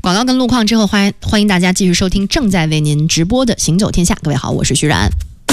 广告跟路况之后，欢迎大家继续收听正在为您直播的《行走天下》。各位好，我是徐然。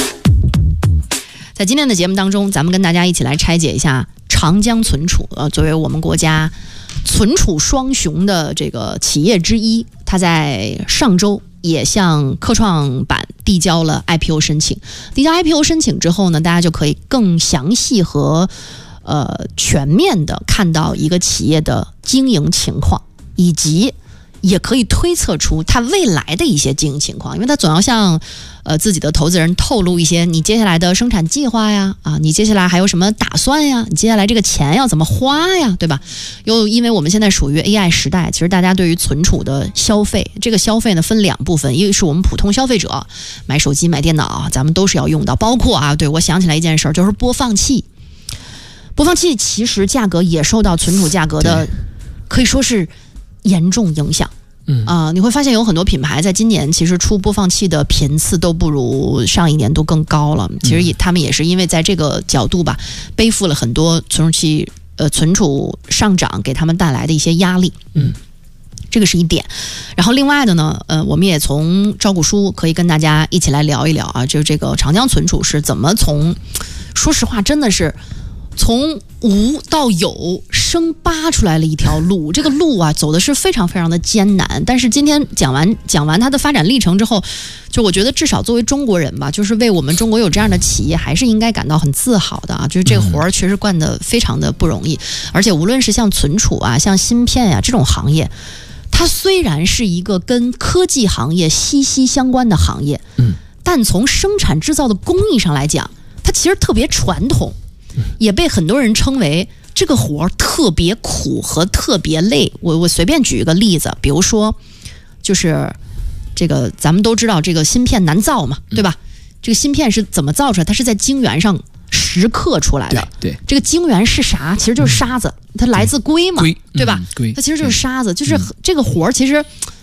在今天的节目当中，咱们跟大家一起来拆解一下长江存储。作为我们国家存储双雄的这个企业之一，它在上周也向科创板递交了 IPO 申请。递交 IPO 申请之后呢，大家就可以更详细和全面的看到一个企业的经营情况，以及也可以推测出它未来的一些经营情况，因为它总要向自己的投资人透露一些你接下来的生产计划呀，你接下来还有什么打算呀，你接下来这个钱要怎么花呀，对吧？又因为我们现在属于 AI 时代，其实大家对于存储的消费，这个消费呢分两部分，一个是我们普通消费者买手机买电脑，咱们都是要用到，包括对，我想起来一件事，就是播放器。播放器其实价格也受到存储价格的可以说是严重影响。你会发现有很多品牌在今年其实出播放器的频次都不如上一年度更高了。其实他们也是因为在这个角度吧，背负了很多存储上涨给他们带来的一些压力。这个是一点。然后另外的呢，我们也从招股书可以跟大家一起来聊一聊啊，就这个长江存储是怎么说实话真的是从无到有生扒出来了一条路，这个路走的是非常非常的艰难。但是今天讲完它的发展历程之后，就我觉得至少作为中国人吧，就是为我们中国有这样的企业，还是应该感到很自豪的啊！就是这个活儿确实干得非常的不容易，而且无论是像存储像芯片这种行业，它虽然是一个跟科技行业息息相关的行业，但从生产制造的工艺上来讲，它其实特别传统。也被很多人称为这个活特别苦和特别累。我随便举一个例子，比如说就是这个咱们都知道这个芯片难造嘛，对吧？这个芯片是怎么造出来？它是在晶圆上蚀刻出来的。对，这个晶圆是啥？其实就是沙子，它来自硅嘛，对吧？它其实就是沙子，就是这个活其实